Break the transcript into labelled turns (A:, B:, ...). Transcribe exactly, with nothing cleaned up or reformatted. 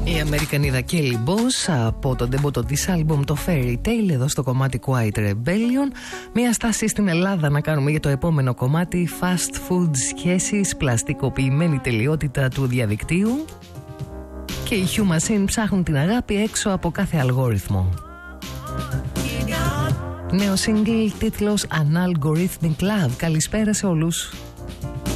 A: Η Αμερικανίδα Kelly Boss από τον ντεμπούτο της άλμπουμ το Fairy Tale εδώ στο κομμάτι Quiet Rebellion. Μια στάση στην Ελλάδα να κάνουμε για το επόμενο κομμάτι, fast food σχέσεις, πλαστικοποιημένη τελειότητα του διαδικτύου και οι Hugh Machine ψάχνουν την αγάπη έξω από κάθε αλγόριθμο. Νέο single, τίτλος An Algorithmic Love. Καλησπέρα σε όλους.